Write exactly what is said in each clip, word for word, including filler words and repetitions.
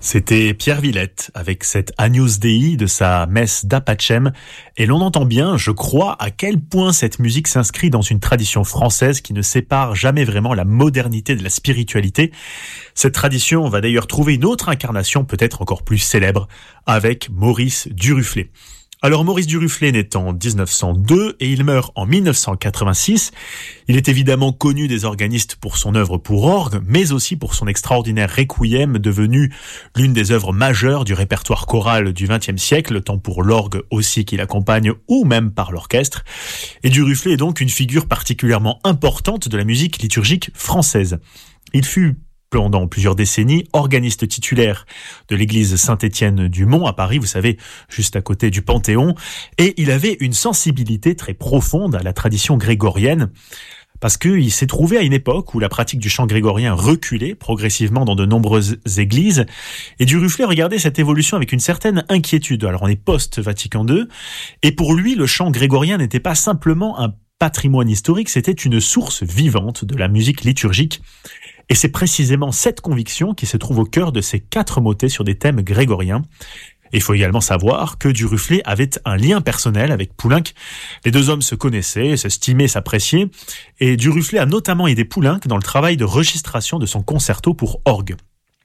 C'était Pierre Villette avec cette Agnus Dei de sa messe d'Apachem, et l'on entend bien, je crois, à quel point cette musique s'inscrit dans une tradition française qui ne sépare jamais vraiment la modernité de la spiritualité. Cette tradition va d'ailleurs trouver une autre incarnation peut-être encore plus célèbre avec Maurice Duruflé. Alors Maurice Duruflé naît en dix-neuf cent deux et il meurt en mille neuf cent quatre-vingt-six. Il est évidemment connu des organistes pour son œuvre pour orgue, mais aussi pour son extraordinaire Requiem, devenu l'une des œuvres majeures du répertoire choral du vingtième siècle, tant pour l'orgue aussi qui l'accompagne ou même par l'orchestre. Et Duruflé est donc une figure particulièrement importante de la musique liturgique française. Il fut pendant plusieurs décennies, organiste titulaire de l'église Saint-Étienne du Mont à Paris, vous savez, juste à côté du Panthéon, et il avait une sensibilité très profonde à la tradition grégorienne, parce qu'il s'est trouvé à une époque où la pratique du chant grégorien reculait progressivement dans de nombreuses églises, et Duruflé regardait cette évolution avec une certaine inquiétude. Alors on est post-Vatican deux, et pour lui, le chant grégorien n'était pas simplement un patrimoine historique, c'était une source vivante de la musique liturgique. Et c'est précisément cette conviction qui se trouve au cœur de ces quatre motets sur des thèmes grégoriens. Et il faut également savoir que Duruflé avait un lien personnel avec Poulenc. Les deux hommes se connaissaient, s'estimaient, s'appréciaient, et Duruflé a notamment aidé Poulenc dans le travail de registration de son concerto pour orgue.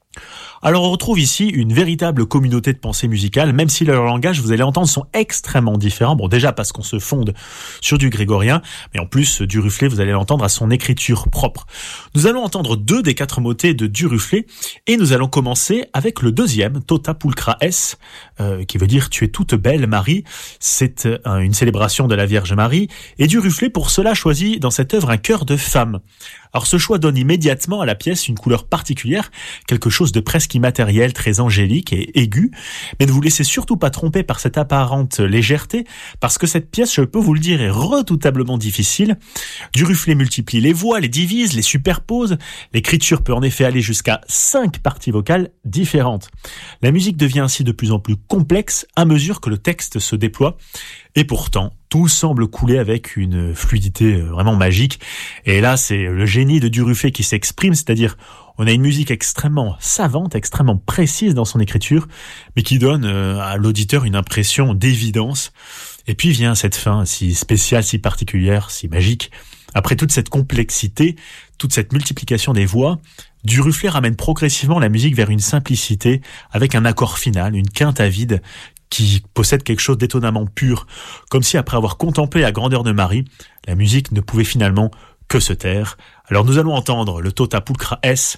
Alors on retrouve ici une véritable communauté de pensée musicale, même si leurs langages, vous allez entendre, sont extrêmement différents. Bon, déjà parce qu'on se fonde sur du grégorien, mais en plus, Duruflé, vous allez l'entendre à son écriture propre. Nous allons entendre deux des quatre motets de Duruflé, et nous allons commencer avec le deuxième, Tota Pulcra es, euh, qui veut dire « Tu es toute belle, Marie ». C'est euh, une célébration de la Vierge Marie, et Duruflé, pour cela, choisit dans cette œuvre un chœur de femme. Alors ce choix donne immédiatement à la pièce une couleur particulière, quelque chose de presque immatériel, très angélique et aigu, mais ne vous laissez surtout pas tromper par cette apparente légèreté, parce que cette pièce, je peux vous le dire, est redoutablement difficile. Duruflé multiplie les voix, les divise, les superpose. L'écriture peut en effet aller jusqu'à cinq parties vocales différentes. La musique devient ainsi de plus en plus complexe à mesure que le texte se déploie, et pourtant, tout semble couler avec une fluidité vraiment magique. Et là, c'est le génie de Duruflé qui s'exprime, c'est-à-dire on a une musique extrêmement savante, extrêmement précise dans son écriture, mais qui donne à l'auditeur une impression d'évidence. Et puis vient cette fin si spéciale, si particulière, si magique. Après toute cette complexité, toute cette multiplication des voix, Duruflé ramène progressivement la musique vers une simplicité, avec un accord final, une quinte à vide, qui possède quelque chose d'étonnamment pur, comme si après avoir contemplé la grandeur de Marie, la musique ne pouvait finalement que se taire. Alors nous allons entendre le Tota Pulcra es